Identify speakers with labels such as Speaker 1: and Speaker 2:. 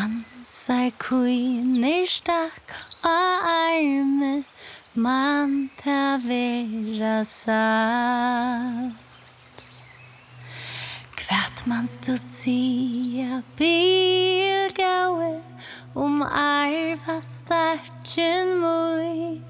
Speaker 1: Dansar kvinner stakk av armen, man ta vera satt. Kvært man stå sia bilgaue, arva starten mot